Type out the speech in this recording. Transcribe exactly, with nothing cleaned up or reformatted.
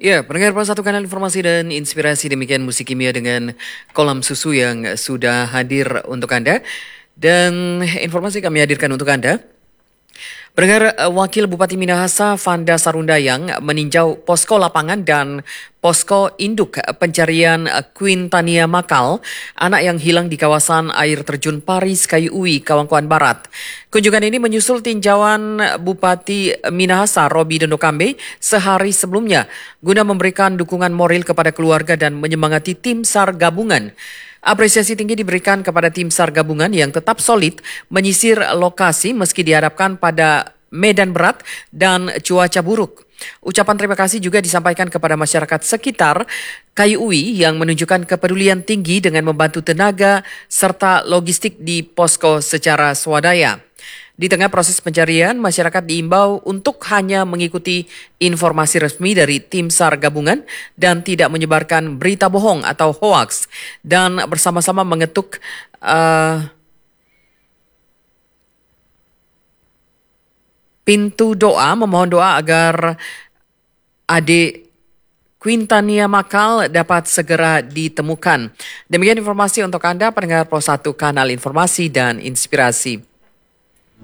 Ya, pendengar Pos satu Kanal Informasi dan Inspirasi, demikian musik kimia dengan kolam susu yang sudah hadir untuk Anda. Dan informasi kami hadirkan untuk Anda. Pendengar, eh, Wakil Bupati Minahasa Fanda Sarundayang meninjau posko lapangan dan posko induk pencarian Queen Tania Makal, anak yang hilang di kawasan air terjun Paris Kayu Uwi, Kawangkuan Barat. Kunjungan ini menyusul tinjauan Bupati Minahasa Robi Dondokambe sehari sebelumnya guna memberikan dukungan moral kepada keluarga dan menyemangati tim SAR gabungan. Apresiasi tinggi diberikan kepada tim SAR gabungan yang tetap solid menyisir lokasi meski dihadapkan pada medan berat dan cuaca buruk. Ucapan terima kasih juga disampaikan kepada masyarakat sekitar Kayu Uwi yang menunjukkan kepedulian tinggi dengan membantu tenaga serta logistik di posko secara swadaya. Di tengah proses pencarian, masyarakat diimbau untuk hanya mengikuti informasi resmi dari tim SAR gabungan dan tidak menyebarkan berita bohong atau hoaks, dan bersama-sama mengetuk uh, pintu doa, memohon doa agar adik Queen Tania Makal dapat segera ditemukan. Demikian informasi untuk Anda, pendengar Pos satu Kanal Informasi dan Inspirasi.